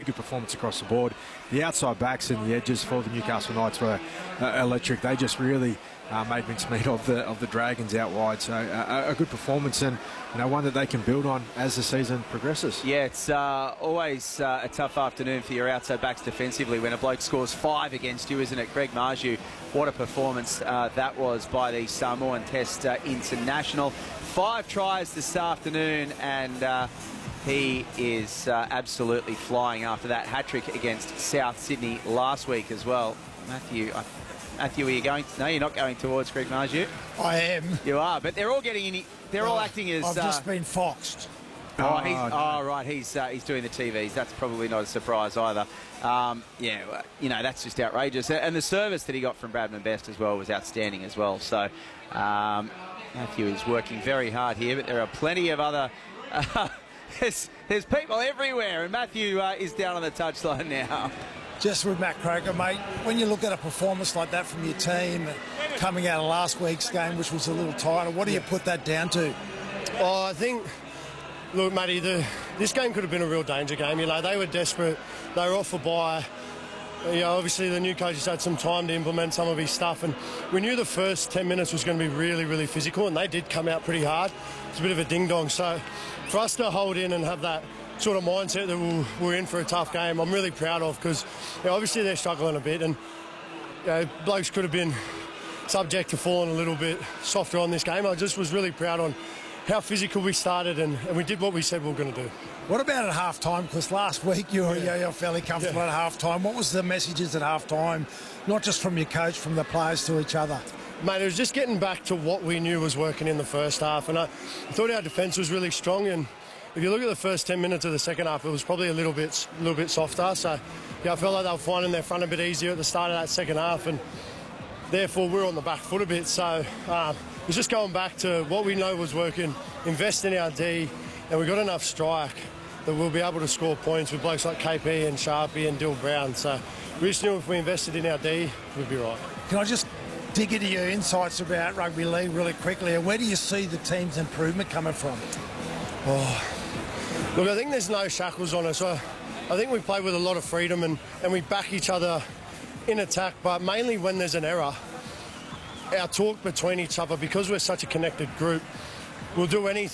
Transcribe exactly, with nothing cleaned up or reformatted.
good performance across the board. The outside backs and the edges for the Newcastle Knights were uh, electric. They just really uh, made mincemeat of the of the Dragons out wide. So uh, a good performance, and you know, one that they can build on as the season progresses. Yeah, it's uh, always uh, a tough afternoon for your outside backs defensively when a bloke scores five against you, isn't it? Greg Marju, what a performance uh, that was by the Samoan Test uh, International. Five tries this afternoon, and uh, he is uh, absolutely flying after that hat-trick against South Sydney last week as well. Matthew, I, Matthew, are you going? To, no, you're not going towards Greg Marju. I am. You are, but they're all getting in. They're all Oh, acting as. I've just uh, been foxed. Oh, he's, Oh, no. oh right, he's uh, he's doing the T Vs. That's probably not a surprise either. Um, yeah, well, you know, that's just outrageous. And the service that he got from Bradman Best as well was outstanding as well. So um, Matthew is working very hard here, but there are plenty of other. Uh, there's, there's people everywhere, and Matthew uh, is down on the touchline now. Just with Matt Croker, mate, when you look at a performance like that from your team, coming out of last week's game, which was a little tighter, what do you put that down to? Oh, I think, look, Matty, the, this game could have been a real danger game. You know, they were desperate. They were off a bye. You know, obviously the new coach has had some time to implement some of his stuff, and we knew the first ten minutes was going to be really, really physical, and they did come out pretty hard. It's a bit of a ding-dong. So for us to hold in and have that sort of mindset that we're, we're in for a tough game, I'm really proud of, because you know, obviously they're struggling a bit, and you know, blokes could have been subject to falling a little bit softer on this game. I just was really proud on how physical we started, and, and we did what we said we were going to do. What about at half-time? Because last week you were, yeah. you were fairly comfortable yeah. at half-time. What was the messages at half-time, not just from your coach, from the players to each other? Mate, it was just getting back to what we knew was working in the first half, and I, I thought our defence was really strong, and if you look at the first ten minutes of the second half, it was probably a little bit a little bit softer. So yeah, I felt like they were finding their front a bit easier at the start of that second half, and therefore we were on the back foot a bit. So um, it was just going back to what we know was working, invest in our D, and we got enough strike that we'll be able to score points with blokes like K P and Sharpie and Dill Brown. So we just knew if we invested in our D, we'd be right. Can I just dig into your insights about rugby league really quickly? And where do you see the team's improvement coming from? Oh, look, I think there's no shackles on us. I, I think we play with a lot of freedom, and, and we back each other in attack, but mainly when there's an error, our talk between each other, because we're such a connected group, we'll do anything